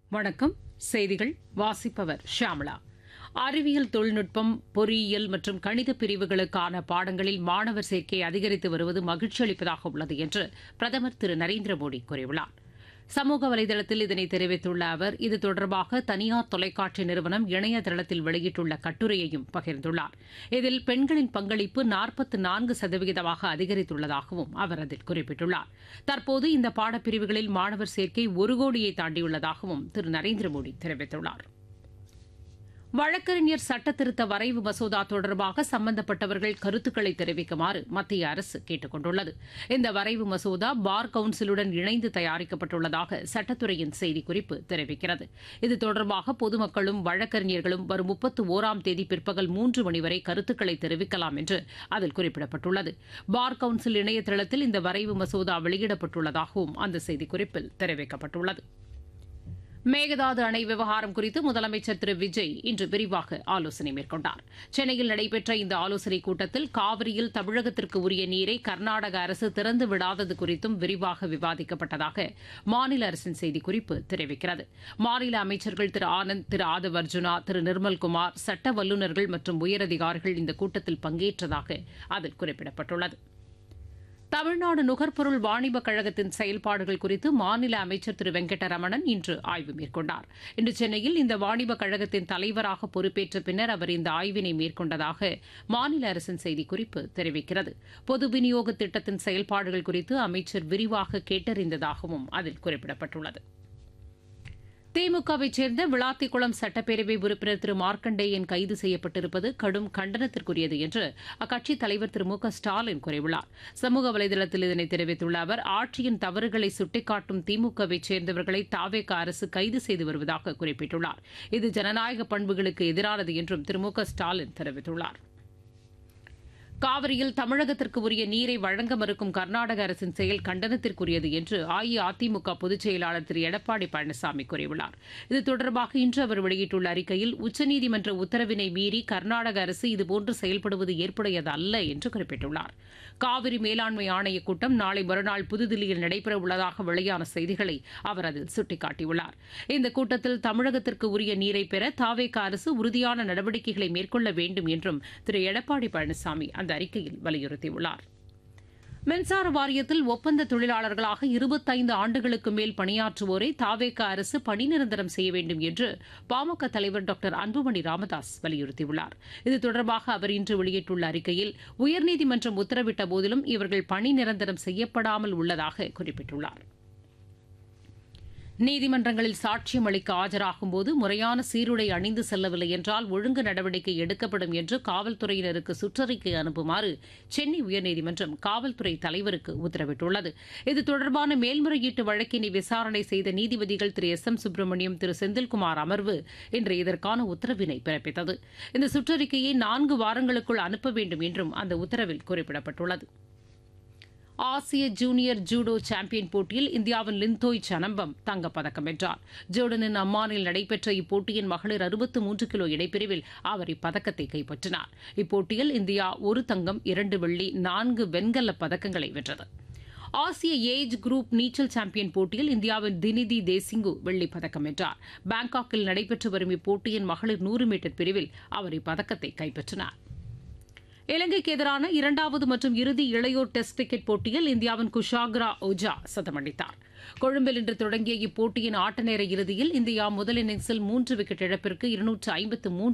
வணக்கம். செய்திகள் வாசிப்பவர் ஷியாமளா. அறிவியல் தொழில்நுட்பம், பொறியியல் மற்றும் கணித பிரிவுகளுக்கான பாடங்களில் மாணவர் சேர்க்கை அதிகரித்து வருவது மகிழ்ச்சி அளிப்பதாக உள்ளது என்று பிரதமர் திரு நரேந்திர மோடி கூறியுள்ளார். சமூக வலைதளத்தில் இதனை தெரிவித்துள்ள அவர், இது தொடர்பாக தனியார் தொலைக்காட்சி நிறுவனம் இணையதளத்தில் வெளியிட்டுள்ள கட்டுரையையும் பகிர்ந்துள்ளார். இதில் பெண்களின் பங்களிப்பு 44% அதிகரித்துள்ளதாகவும் அவர் அதில் குறிப்பிட்டுள்ளார். தற்போது இந்த பாடப்பிரிவுகளில் மாணவர் சேர்க்கை 1 கோடியை தாண்டியுள்ளதாகவும் திரு நரேந்திர மோடி தெரிவித்துள்ளார். வழக்கறிஞர் சட்டத்திருத்த வரைவு மசோதா தொடர்பாக சம்பந்தப்பட்டவர்கள் கருத்துக்களை தெரிவிக்குமாறு மத்திய அரசு கேட்டுக் கொண்டுள்ளது. இந்த வரைவு மசோதா பார் கவுன்சிலுடன் இணைந்து தயாரிக்கப்பட்டுள்ளதாக சட்டத்துறையின் செய்திக்குறிப்பு தெரிவிக்கிறது. இது தொடர்பாக பொதுமக்களும் வழக்கறிஞர்களும் வரும் 31ஆம் தேதி பிற்பகல் 3 மணி வரை கருத்துக்களை தெரிவிக்கலாம் என்று அதில் குறிப்பிடப்பட்டுள்ளது. பார் கவுன்சில் இணையதளத்தில் இந்த வரைவு மசோதா வெளியிடப்பட்டுள்ளதாகவும் அந்த செய்திக்குறிப்பில் தெரிவிக்கப்பட்டுள்ளது. மேகதாது அணை விவகாரம் குறித்து முதலமைச்சர் திரு விஜய் இன்று விரிவாக ஆலோசனை மேற்கொண்டார். சென்னையில் நடைபெற்ற இந்த ஆலோசனைக் கூட்டத்தில் காவிரியில் தமிழகத்திற்கு உரிய நீரை கர்நாடக அரசு திறந்து விடாதது குறித்தும் விரிவாக விவாதிக்கப்பட்டதாக மாநில அரசின் செய்திக்குறிப்பு தெரிவிக்கிறது. மாநில அமைச்சர்கள் திரு ஆனந்த், திரு ஆதவ் அர்ஜுனா, திரு நிர்மல்குமார், சட்ட வல்லுநர்கள் மற்றும் உயரதிகாரிகள் இந்த கூட்டத்தில் பங்கேற்றதாக அதில் குறிப்பிடப்பட்டுள்ளது. தமிழ்நாடு நுகர்பொருள் வாணிபக் கழகத்தின் செயல்பாடுகள் குறித்து மாநில அமைச்சர் திரு வெங்கடரமணன் இன்று ஆய்வு மேற்கொண்டார். இன்று சென்னையில் இந்த வாணிபக் கழகத்தின் தலைவராக பொறுப்பேற்ற பின்னர் அவர் இந்த ஆய்வினை மேற்கொண்டதாக மாநில அரசின் செய்திக்குறிப்பு தெரிவிக்கிறது. பொது விநியோக திட்டத்தின் செயல்பாடுகள் குறித்து அமைச்சர் விரிவாக கேட்டறிந்ததாகவும் அதில் குறிப்பிடப்பட்டுள்ளது. திமுகவைச் சேர்ந்த விளாத்திக்குளம் சட்டப்பேரவை உறுப்பினர் திரு மார்க்கண்டேயன் கைது செய்யப்பட்டிருப்பது கடும் கண்டனத்திற்குரியது என்று அக்கட்சித் தலைவர் திரு மு க ஸ்டாலின் கூறியுள்ளார். சமூக வலைதளத்தில் இதனை தெரிவித்துள்ள அவர், ஆட்சியின் தவறுகளை சுட்டிக்காட்டும் திமுகவைச் சேர்ந்தவர்களை தாவேக அரசு கைது செய்து வருவதாக குறிப்பிட்டுள்ளார். இது ஜனநாயக பண்புகளுக்கு எதிரானது என்றும் திரு மு க ஸ்டாலின் தெரிவித்துள்ளார். காவிரியில் தமிழகத்திற்கு உரிய நீரை வழங்க மறுக்கும் கர்நாடக அரசின் செயல் கண்டனத்திற்குரியது என்று அஇஅதிமுக பொதுச் செயலாளர் திரு எடப்பாடி பழனிசாமி கூறியுள்ளார். இது தொடர்பாக இன்று அவர் வெளியிட்டுள்ள அறிக்கையில், உச்சநீதிமன்ற உத்தரவினை மீறி கர்நாடக அரசு இதுபோன்று செயல்படுவது ஏற்புடையது அல்ல என்று குறிப்பிட்டுள்ளார். காவிரி மேலாண்மை ஆணையக் கூட்டம் நாளை மறுநாள் புதுதில்லியில் நடைபெறவுள்ளதாக வெளியான செய்திகளை அவர் அதில் சுட்டிக்காட்டியுள்ளார். இந்த கூட்டத்தில் தமிழகத்திற்கு உரிய நீரை பெற தாவேக அரசு உறுதியான நடவடிக்கைகளை மேற்கொள்ள வேண்டும் என்றும் திரு எடப்பாடி பழனிசாமி அந்த அறிக்கையில் வலியுறுத்தியுள்ளார். மின்சார வாரியத்தில் ஒப்பந்த தொழிலாளர்களாக 25 ஆண்டுகளுக்கு மேல் பணியாற்றுவோரை தாவேக அரசு பணி நிரந்தரம் செய்ய வேண்டும் என்று பாமக தலைவர் டாக்டர் அன்புமணி ராமதாஸ் வலியுறுத்தியுள்ளார். இது தொடர்பாக அவர் இன்று வெளியிட்டுள்ள அறிக்கையில், உயர்நீதிமன்றம் உத்தரவிட்ட போதிலும் இவர்கள் பணி நிரந்தரம் செய்யப்படாமல் உள்ளதாக குறிப்பிட்டுள்ளார். நீதிமன்றங்களில் சாட்சியம் அளிக்க ஆஜராகும்போது முறையான சீருடை அணிந்து செல்லவில்லை என்றால் ஒழுங்கு நடவடிக்கை எடுக்கப்படும் என்று காவல்துறையினருக்கு சுற்றறிக்கை அனுப்புமாறு சென்னை உயர்நீதிமன்றம் காவல்துறை தலைவருக்கு உத்தரவிட்டுள்ளது. இது தொடர்பான மேல்முறையீட்டு வழக்கினை விசாரணை செய்த நீதிபதிகள் திரு எஸ் எம் சுப்பிரமணியம், திரு செந்தில்குமார் அமர்வு இன்று இதற்கான உத்தரவினை பிறப்பித்தது. இந்த சுற்றறிக்கையை 4 வாரங்களுக்குள் அனுப்ப வேண்டும் என்றும் அந்த உத்தரவில் குறிப்பிடப்பட்டுள்ளது. ஆசிய ஜூனியர் ஜூடோ சாம்பியன் போட்டியில் இந்தியாவின் லிந்தோய் சனம்பம் தங்கப்பதக்கம் வென்றார். ஜோர்டனின் அம்மானில் நடைபெற்ற இப்போட்டியின் மகளிர் 63 கிலோ இடைப்பிரிவில் அவர் இப்பதக்கத்தை கைப்பற்றினார். இப்போட்டியில் இந்தியா 1 தங்கம், 2 வெள்ளி, 4 வெண்கலப் பதக்கங்களை வென்றது. ஆசிய ஏஜ் குரூப் நீச்சல் சாம்பியன் போட்டியில் இந்தியாவின் தினிதி தேசிங்கு வெள்ளிப் பதக்கம் வென்றார். பாங்காக்கில் நடைபெற்று வரும் இப்போட்டியின் மகளிர் 100 மீட்டர் பிரிவில் அவர் இப்பதக்கத்தை கைப்பற்றினார். இலங்கைக்கு எதிரான 2வது மற்றும் இறுதி இளையோர் டெஸ்ட் கிரிக்கெட் போட்டியில் இந்தியாவின் குஷாக்ரா ஓஜா சதமடித்தார். கொழும்பில் இன்று தொடங்கிய இப்போட்டியின் ஆட்டநேர இறுதியில் இந்தியா முதல் இன்னிங்ஸில் 3 விக்கெட் இழப்பிற்கு 253